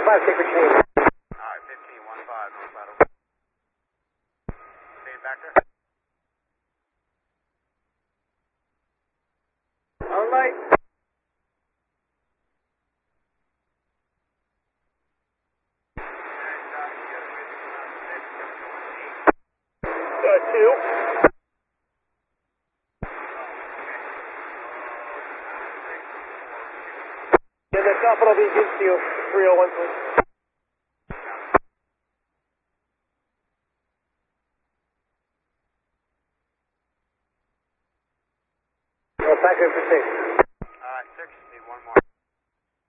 take for change. Alright, 15-15. Stay back there. All right. Two. Yeah, the top will be against you. 301, please. Packer for 6. Alright, 6, need one more.